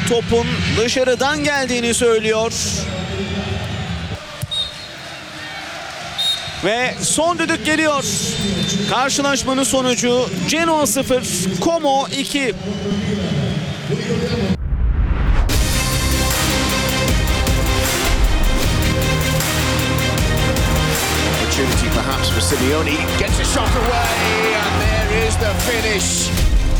topun dışarıdan geldiğini söylüyor. Ve son düdük geliyor. Karşılaşmanın sonucu Genoa 0, Como 2. Opportunity perhaps for Simeone. Gets a shot away, and there is the finish.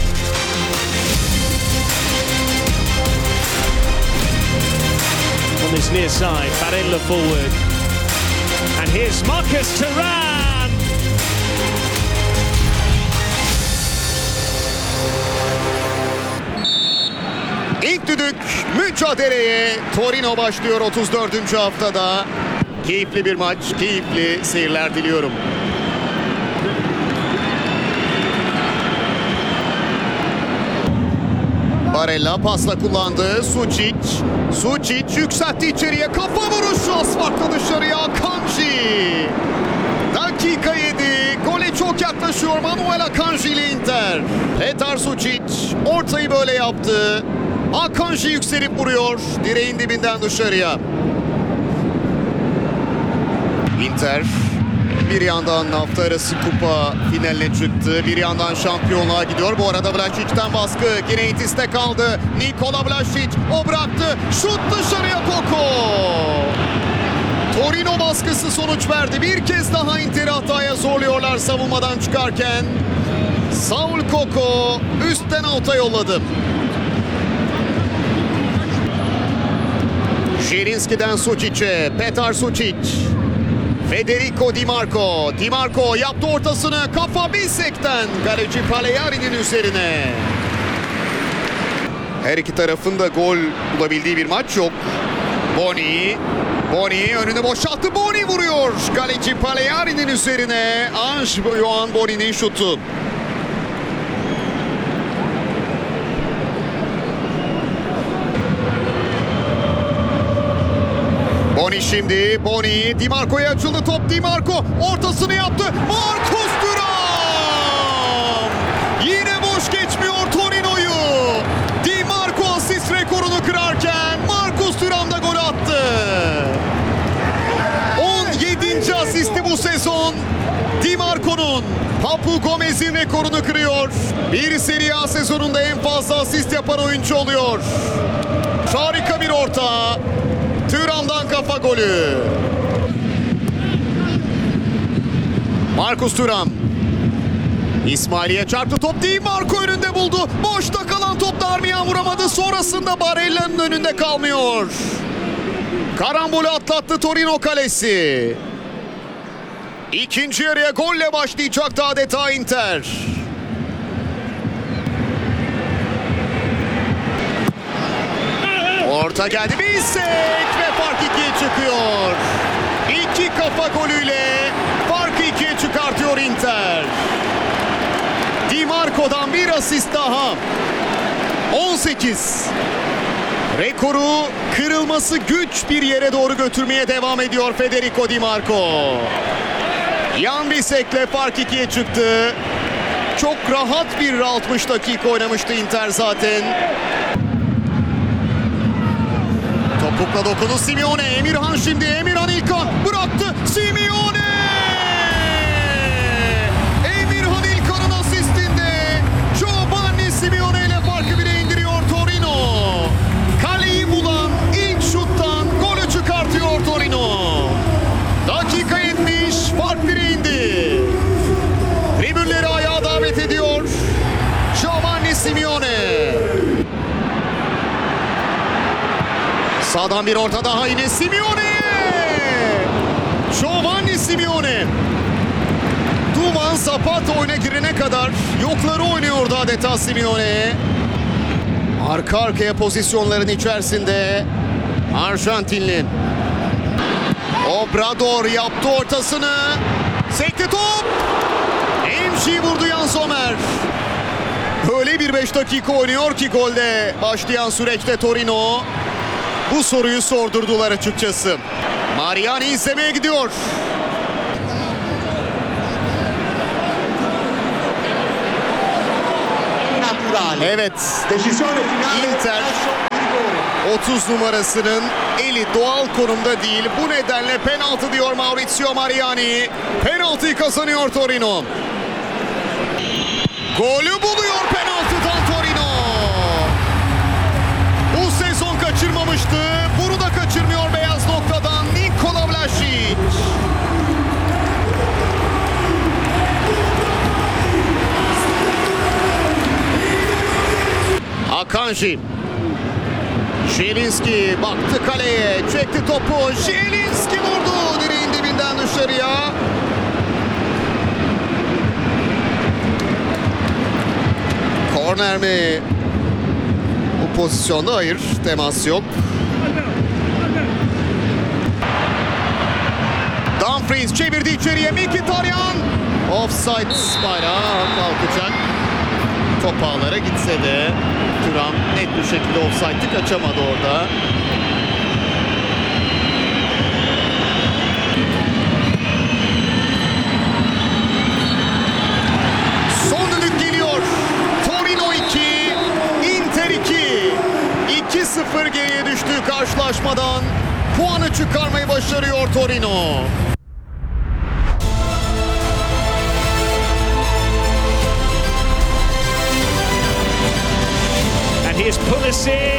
On this near side, Barella forward. And here's Marcus Thuram. İlk düdük mücadeleye Torino başlıyor 34. haftada. Keyifli bir maç, keyifli seyirler diliyorum. Barella pasla kullandı. Sucic yükseltti içeriye. Kafa vuruşu asfaltla dışarıya. Akanji. Dakika 7. Gole çok yaklaşıyor Manuel Akanji ile Inter. Petar Sucic ortayı böyle yaptı. Akanji yükselip vuruyor. Direğin dibinden dışarıya. Inter bir yandan hafta arası kupa finaline çıktı. Bir yandan şampiyonluğa gidiyor. Bu arada Vlašic'ten baskı. Gineitis'te kaldı. Nikola Vlašić o bıraktı. Şut dışarıya Koko. Torino baskısı sonuç verdi. Bir kez daha Inter'i hataya zorluyorlar savunmadan çıkarken. Saul Koko üstten out'a yolladı. Zielinski'den Sucic'e. Petar Sucic. Federico Di Marco. Di Marco yaptı ortasını. Kafa Bisek'ten. Kaleci Pagliari'nin üzerine. Her iki tarafın da gol bulabildiği bir maç yok. Boni önünü boşalttı. Boni vuruyor. Kaleci Pagliari'nin üzerine. Johan Boni'nin şutu. Boni şimdi. Di Marco'ya açıldı top. Di Marco ortasını yaptı. Marcus Thuram! Yine boş geçmiyor Torino'yu. Di Marco asist rekorunu kırarken Marcus Thuram da gol attı. 17. asisti bu sezon. Di Marco'nun. Papu Gomez'in rekorunu kırıyor. Bir Serie A sezonunda en fazla asist yapan oyuncu oluyor. Harika bir orta. Thuram'dan kafa golü. Marcus Thuram. İsmail'e çarptı top. Di Marco önünde buldu. Boşta kalan top Darmian vuramadı. Sonrasında Barella'nın önünde kalmıyor. Karambolü atlattı Torino kalesi. İkinci yarıya golle başlayacaktı adeta Inter. Orta geldi. Bisek ve fark 2'ye çıkıyor. İki kafa golüyle farkı 2'ye çıkartıyor Inter. Di Marco'dan bir asist daha. 18. Rekoru kırılması güç bir yere doğru götürmeye devam ediyor Federico Di Marco. Jan Bisek'le fark 2'ye çıktı. Çok rahat bir 60 dakika oynamıştı Inter zaten. Topukla dokunu Simeone. Emirhan şimdi. Emirhan İlkan bıraktı. Simeone! Emirhan İlkan'ın asistinde Giovanni Simeone ile farkı 1'e indiriyor Torino. Kaleyi bulan ilk şuttan golü çıkartıyor Torino. Dakika 70. Fark 1'e indi. Tribünleri ayağa davet ediyor Giovanni Simeone. Sağdan bir orta daha yine Simeone. Giovanni Simeone. Duvan Zapata oyuna girene kadar yokları oynuyordu adeta Simeone. Arka arkaya pozisyonların içerisinde Arjantinli. Obrador yaptı ortasını. Sekti top. Emşi vurdu Jan Sommer. Öyle bir 5 dakika oynuyor ki golde başlayan süreçte Torino. Bu soruyu sordurdular açıkçası. Mariani izlemeye gidiyor. Evet. Inter 30 numarasının eli doğal konumda değil. Bu nedenle penaltı diyor Maurizio Mariani. Penaltıyı kazanıyor Torino. Golü buluyor penaltıdan Torino. Bu sezon kaçırmamıştı. Bunu da kaçırmıyor beyaz noktadan Nikola Vlasic. Akanji. Zielinski baktı kaleye, çekti topu. Zielinski vurdu direğin dibinden dışarıya. Korner mi? Bu pozisyonda hayır, temas yok. Dumfries çevirdi içeriye, Mkhitaryan. Offside bayrağı kalkacak. Top ağlara gitse de Thuram net bir şekilde offside'ı kaçamadı orada. Son düdük geliyor. Torino 2, Inter 2. 2-0 geriye düştüğü karşılaşmadan puanı çıkarmayı başarıyor Torino. And here's Pulisic.